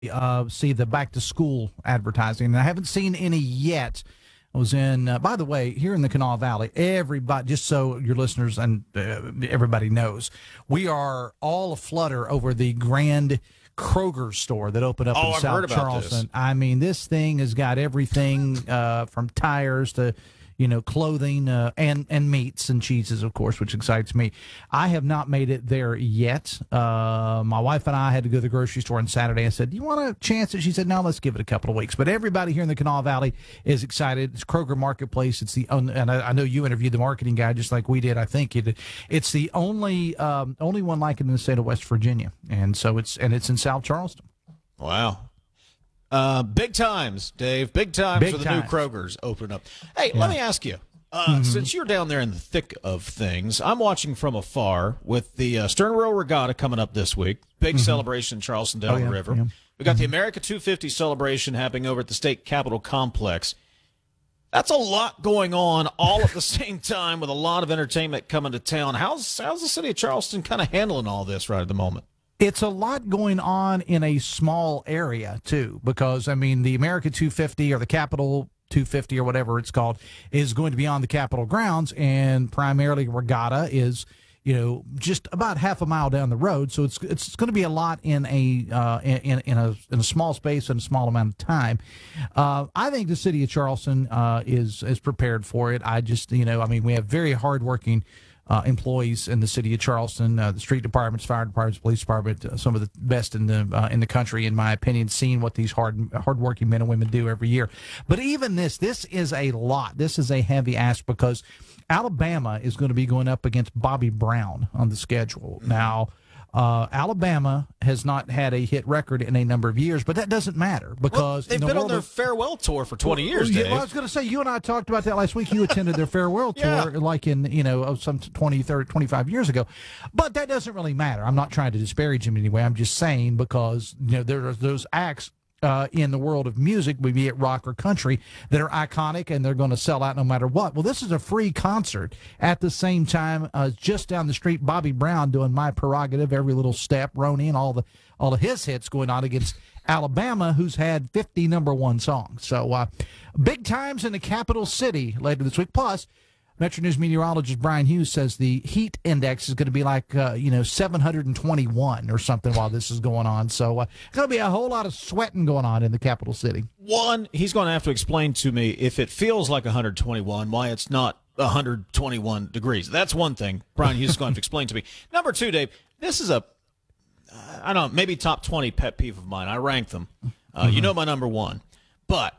see the back to school advertising, and I haven't seen any yet. I was in, by the way, here in the Kanawha Valley, everybody, just so your listeners and everybody knows, we are all aflutter over the grand Kroger store that opened up in I've South heard about Charleston. this. I mean, this thing has got everything from tires to clothing and meats and cheeses, of course, which excites me. I have not made it there yet. My wife and I had to go to the grocery store on Saturday. I said, "Do you want a chance?" And she said, "No, let's give it a couple of weeks." But everybody here in the Kanawha Valley is excited. It's Kroger Marketplace. It's and I know you interviewed the marketing guy just like we did. I think you did. It's the only one like it in the state of West Virginia, and so it's in South Charleston. Wow. Big times, Dave. Big times for the new Kroger's opening up. Hey, let me ask you, since you're down there in the thick of things, I'm watching from afar with the Stern Row Regatta coming up this week. Big celebration in Charleston down the river. Yeah. We got the America 250 celebration happening over at the State Capitol Complex. That's a lot going on all at the same time with a lot of entertainment coming to town. How's the city of Charleston kind of handling all this right at the moment? It's a lot going on in a small area, too, because, I mean, the America 250 or the Capitol 250 or whatever it's called is going to be on the Capitol grounds, and primarily Regatta is, just about half a mile down the road. So it's going to be a lot in a small space and a small amount of time. I think the city of Charleston is prepared for it. I just, we have very hardworking employees in the city of Charleston, the street departments, fire departments, police department, some of the best in the country, in my opinion, seeing what these hardworking men and women do every year. But even this is a lot. This is a heavy ask because Alabama is going to be going up against Bobby Brown on the schedule. Now, Alabama has not had a hit record in a number of years, but that doesn't matter because they've been on their farewell tour for 20 years, Dave. Well, I was going to say, you and I talked about that last week. You attended their farewell tour like in, some 20, 30, 25 years ago. But that doesn't really matter. I'm not trying to disparage him in any way. I'm just saying because, there are those acts in the world of music, be it rock or country, that are iconic and they're going to sell out no matter what. Well, this is a free concert. At the same time, just down the street, Bobby Brown doing My Prerogative, Every Little Step, Ronin, all of his hits going on against Alabama, who's had 50 number one songs. So big times in the capital city later this week. Plus, Metro News meteorologist Brian Hughes says the heat index is going to be like, 721 or something while this is going on. So it's going to be a whole lot of sweating going on in the capital city. One, he's going to have to explain to me if it feels like 121, why it's not 121 degrees. That's one thing Brian Hughes is going to have to explain to me. Number two, Dave, this is I don't know, maybe top 20 pet peeve of mine. I rank them. You know my number one. But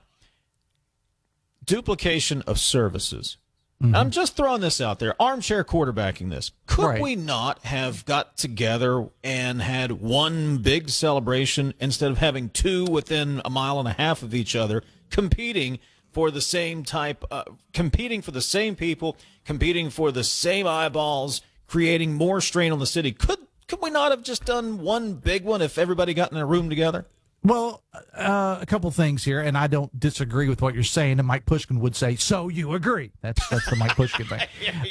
duplication of services. I'm just throwing this out there, armchair quarterbacking this. Could we not have got together and had one big celebration instead of having two within a mile and a half of each other, competing for the same competing for the same people, competing for the same eyeballs, creating more strain on the city? Could we not have just done one big one if everybody got in a room together? Well, a couple things here, and I don't disagree with what you're saying. And Mike Pushkin would say, "So you agree?" That's the Mike Pushkin thing.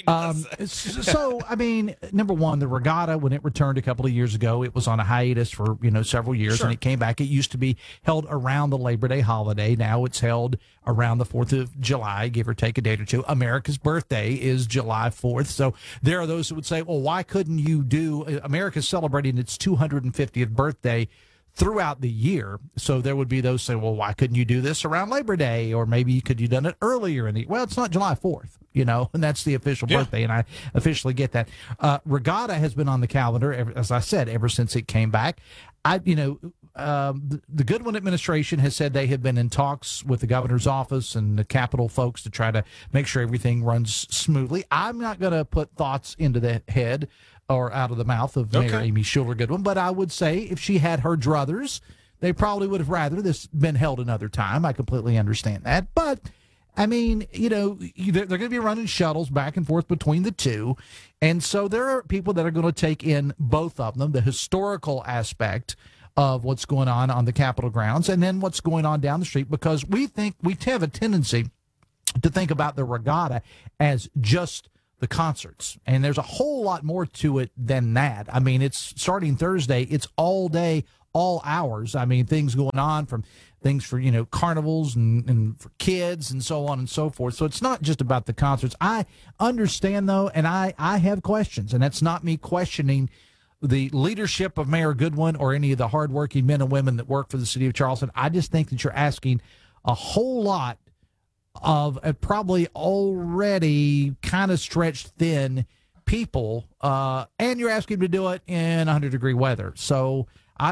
So, number one, the regatta, when it returned a couple of years ago, it was on a hiatus for several years, and it came back. It used to be held around the Labor Day holiday. Now it's held around the 4th of July, give or take a date or two. America's birthday is July 4th. So there are those who would say, "Well, why couldn't you do?" America's celebrating its 250th birthday throughout the year. So there would be those saying, well, why couldn't you do this around Labor Day? Or maybe could you done it earlier in the, well, it's not July 4th, and that's the official birthday. And I officially get that. Regatta has been on the calendar, as I said, ever since it came back. The Goodwin administration has said they have been in talks with the governor's office and the Capitol folks to try to make sure everything runs smoothly. I'm not going to put thoughts into the head or out of the mouth of Mayor Amy Schuler Goodwin, but I would say if she had her druthers, they probably would have rather this been held another time. I completely understand that. But, they're going to be running shuttles back and forth between the two. And so there are people that are going to take in both of them, the historical aspect of what's going on the Capitol grounds, and then what's going on down the street, because we have a tendency to think about the regatta as just the concerts. And there's a whole lot more to it than that. It's starting Thursday. It's all day, all hours. I mean, things going on from things for, carnivals and for kids and so on and so forth. So it's not just about the concerts. I understand, though, and I have questions, and that's not me questioning the leadership of Mayor Goodwin or any of the hardworking men and women that work for the city of Charleston. I just think that you're asking a whole lot of probably already kind of stretched thin people, and you're asking them to do it in 100-degree weather. So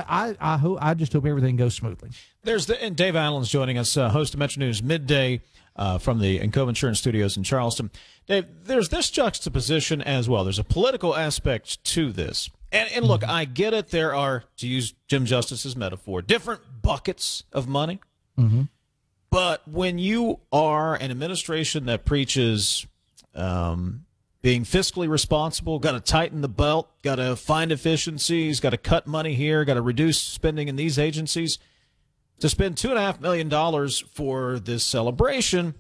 I just hope everything goes smoothly. And Dave Allen's joining us, host of Metro News Midday from the Encova Insurance Studios in Charleston. Dave, there's this juxtaposition as well. There's a political aspect to this. And look, I get it. There are, to use Jim Justice's metaphor, different buckets of money. Mm-hmm. But when you are an administration that preaches being fiscally responsible, got to tighten the belt, got to find efficiencies, got to cut money here, got to reduce spending in these agencies, to spend $2.5 million for this celebration,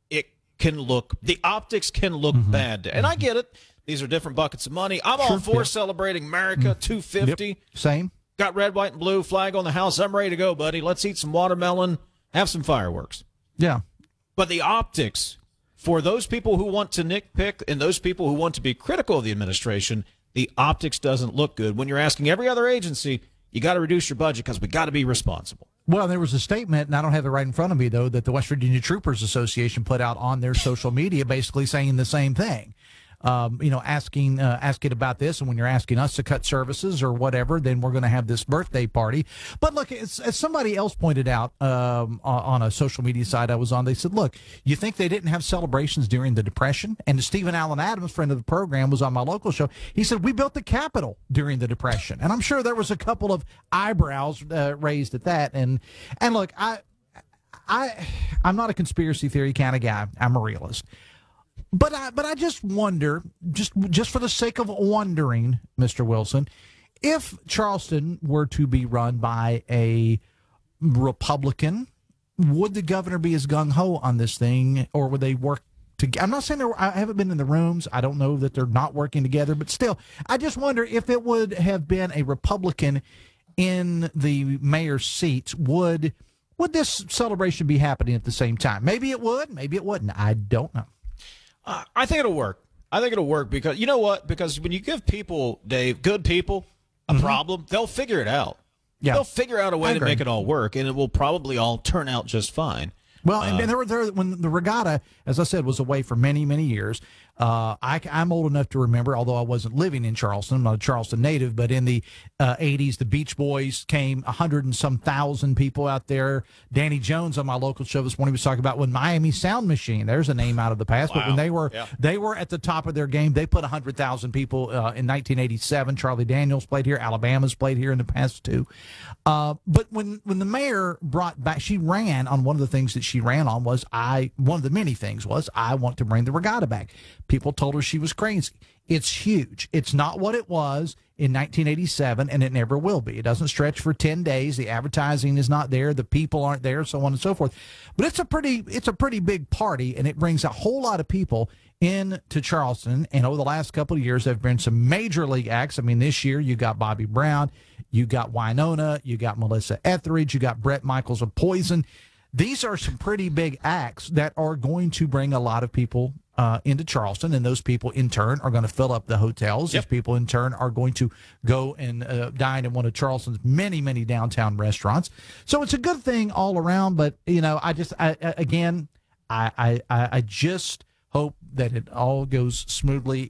the optics can look bad. And I get it. These are different buckets of money. I'm all for celebrating America, 250. Yep. Same. Got red, white, and blue flag on the house. I'm ready to go, buddy. Let's eat some watermelon, have some fireworks. Yeah. But the optics, for those people who want to nitpick and those people who want to be critical of the administration, the optics doesn't look good. When you're asking every other agency, you got to reduce your budget because we got to be responsible. Well, there was a statement, and I don't have it right in front of me, though, that the West Virginia Troopers Association put out on their social media basically saying the same thing. Asking about this, and when you're asking us to cut services or whatever, then we're going to have this birthday party. But look, as somebody else pointed out on a social media site I was on, they said, look, you think they didn't have celebrations during the Depression? And Stephen Allen Adams, friend of the program, was on my local show. He said, we built the Capitol during the Depression. And I'm sure there was a couple of eyebrows raised at that. And look, I'm not a conspiracy theory kind of guy. I'm a realist. But I just wonder, just for the sake of wondering, Mr. Wilson, if Charleston were to be run by a Republican, would the governor be as gung-ho on this thing, or would they work together? I'm not saying I haven't been in the rooms. I don't know that they're not working together, but still, I just wonder if it would have been a Republican in the mayor's seats, would this celebration be happening at the same time? Maybe it would, maybe it wouldn't. I don't know. I think it'll work. Because, you know what? Because when you give people, Dave, good people, a problem, they'll figure it out. Yeah. They'll figure out a way to make it all work, and it will probably all turn out just fine. Well, and there when the regatta, as I said, was away for many, many years. I'm old enough to remember, although I wasn't living in Charleston, I'm not a Charleston native, but in the 80s, the Beach Boys came, 100 and some thousand people out there. Danny Jones on my local show this morning was talking about when Miami Sound Machine, there's a name out of the past, but when they were at the top of their game, they put 100,000 people in 1987. Charlie Daniels played here. Alabama's played here in the past too. But when the mayor brought back, she ran on one of the things that she ran on was one of the many things was I want to bring the regatta back. People told her she was crazy. It's huge. It's not what it was in 1987, and it never will be. It doesn't stretch for 10 days. The advertising is not there. The people aren't there, so on and so forth. But it's a pretty big party, and it brings a whole lot of people into Charleston. And over the last couple of years, there have been some major league acts. I mean, this year you got Bobby Brown, you got Wynonna, you got Melissa Etheridge, you got Bret Michaels of Poison. These are some pretty big acts that are going to bring a lot of people into Charleston, and those people in turn are going to fill up the hotels. Yep. These people in turn are going to go and dine in one of Charleston's many, many downtown restaurants. So it's a good thing all around. But I just hope that it all goes smoothly.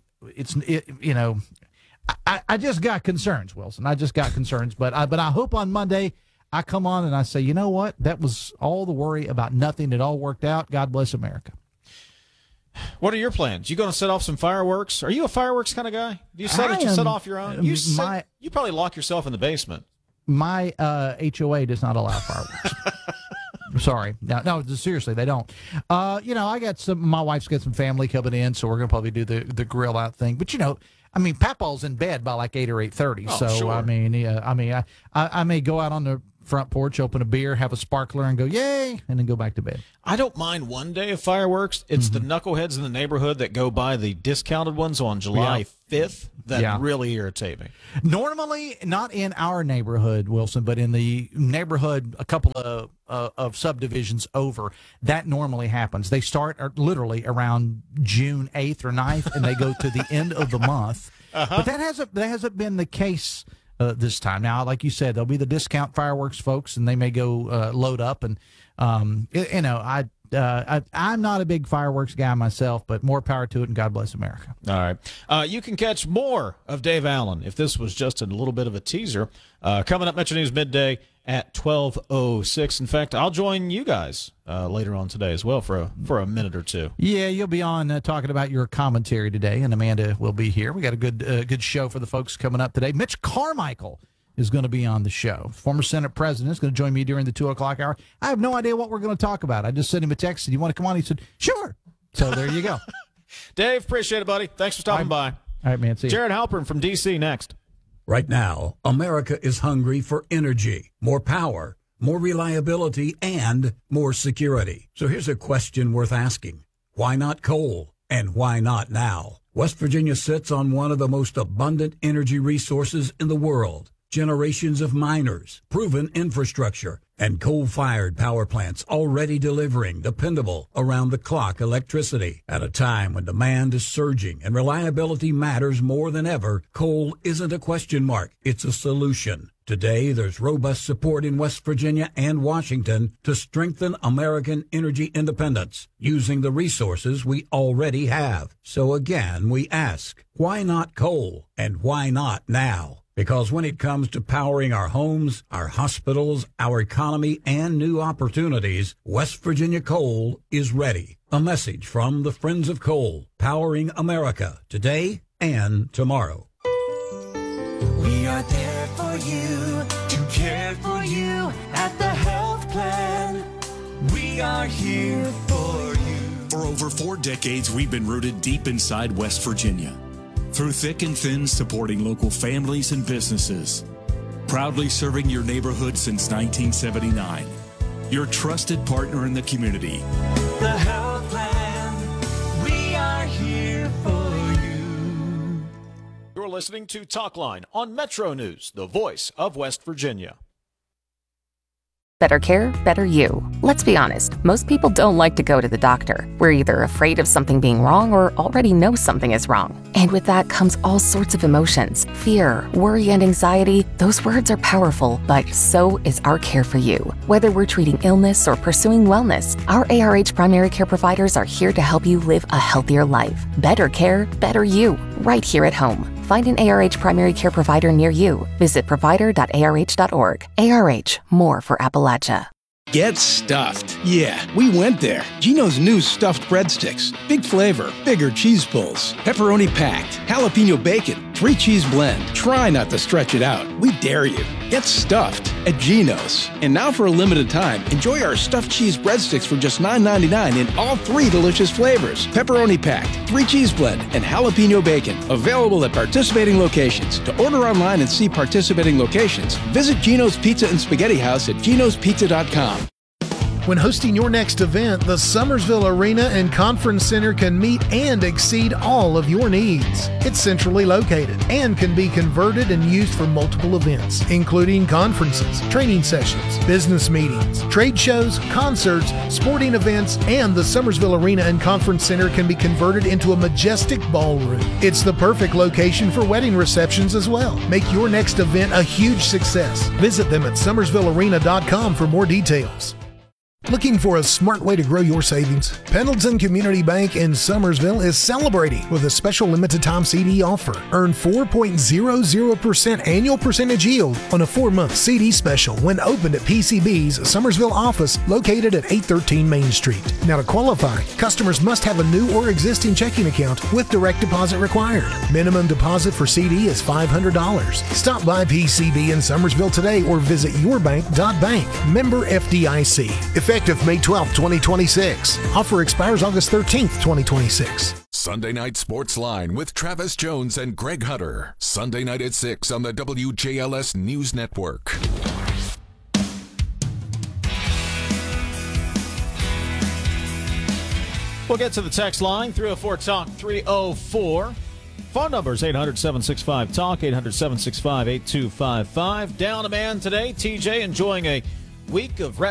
I just got concerns, Wilson. I just got concerns, but I hope on Monday I come on and I say, you know what? That was all the worry about nothing. It all worked out. God bless America. What are your plans? You going to set off some fireworks? Are you a fireworks kind of guy? Do you set off your own? You probably lock yourself in the basement. My HOA does not allow fireworks. Sorry. No, seriously, they don't. I got my wife's got some family coming in, so we're going to probably do the grill out thing. But, Papaw's in bed by like 8 or 8:30. Oh, so, sure. I may go out on the front porch, open a beer, have a sparkler, and go, yay, and then go back to bed. I don't mind one day of fireworks. It's the knuckleheads in the neighborhood that go by the discounted ones on July 5th that really irritate me. Normally, not in our neighborhood, Wilson, but in the neighborhood a couple of subdivisions over, that normally happens. They start literally around June 8th or 9th, and they go to the end of the month. But that hasn't been the case this time. Now, like you said, there'll be the discount fireworks folks, and they may go load up. And I'm not a big fireworks guy myself, but more power to it, and God bless America. All right. You can catch more of Dave Allen, if this was just a little bit of a teaser, coming up Metro News Midday at 12:06. In fact, I'll join you guys later on today as well for a minute or two. Yeah, you'll be on talking about your commentary today, and Amanda will be here. We got a good show for the folks coming up today. Mitch Carmichael is going to be on the show. Former Senate president is going to join me during the 2 o'clock hour. I have no idea what we're going to talk about. I just sent him a text. Said, "You want to come on?" He said, "Sure." So there you go. Dave, appreciate it, buddy. Thanks for stopping by. All right, man. See you. Jared Halpern from D.C. next. Right now, America is hungry for energy, more power, more reliability, and more security. So here's a question worth asking. Why not coal? And why not now? West Virginia sits on one of the most abundant energy resources in the world. Generations of miners, proven infrastructure, and coal-fired power plants already delivering dependable, around-the-clock electricity. At a time when demand is surging and reliability matters more than ever, coal isn't a question mark, it's a solution. Today, there's robust support in West Virginia and Washington to strengthen American energy independence using the resources we already have. So again, we ask, why not coal? And why not now? Because when it comes to powering our homes, our hospitals, our economy, and new opportunities, West Virginia Coal is ready. A message from the Friends of Coal, powering America today and tomorrow. We are there for you, to care for you at the health plan. We are here for you. For over 4 decades, we've been rooted deep inside West Virginia. Through thick and thin, supporting local families and businesses. Proudly serving your neighborhood since 1979. Your trusted partner in the community. The health plan, we are here for you. You're listening to Talkline on Metro News, the voice of West Virginia. Better care, better you. Let's be honest, most people don't like to go to the doctor. We're either afraid of something being wrong or already know something is wrong. And with that comes all sorts of emotions. Fear, worry, and anxiety. Those words are powerful, but so is our care for you. Whether we're treating illness or pursuing wellness, our ARH primary care providers are here to help you live a healthier life. Better care, better you, right here at home. Find an ARH primary care provider near you. Visit provider.arh.org. ARH, more for Appalachia. Get stuffed. Yeah, we went there. Geno's new stuffed breadsticks. Big flavor, bigger cheese pulls, pepperoni packed, jalapeno bacon, 3 cheese blend. Try not to stretch it out. We dare you. Get stuffed at Geno's. And now for a limited time, enjoy our stuffed cheese breadsticks for just $9.99 in all 3 delicious flavors. Pepperoni packed, 3 cheese blend, and jalapeno bacon. Available at participating locations. To order online and see participating locations, visit Geno's Pizza and Spaghetti House at genospizza.com. When hosting your next event, the Summersville Arena and Conference Center can meet and exceed all of your needs. It's centrally located and can be converted and used for multiple events, including conferences, training sessions, business meetings, trade shows, concerts, sporting events, and the Summersville Arena and Conference Center can be converted into a majestic ballroom. It's the perfect location for wedding receptions as well. Make your next event a huge success. Visit them at summersvillearena.com for more details. Looking for a smart way to grow your savings? Pendleton Community Bank in Summersville is celebrating with a special limited time CD offer. Earn 4.00% annual percentage yield on a 4-month CD special when opened at PCB's Summersville office located at 813 Main Street. Now to qualify, customers must have a new or existing checking account with direct deposit required. Minimum deposit for CD is $500. Stop by PCB in Summersville today or visit yourbank.bank. Member FDIC. Effective May 12, 2026. Offer expires August 13th, 2026. Sunday Night Sports Line with Travis Jones and Greg Hutter. Sunday night at 6 on the WJLS News Network. We'll get to the text line, 304-TALK, 304. Phone number is 800-765-TALK, 800-765-8255. Down a man today. TJ enjoying a week of rest.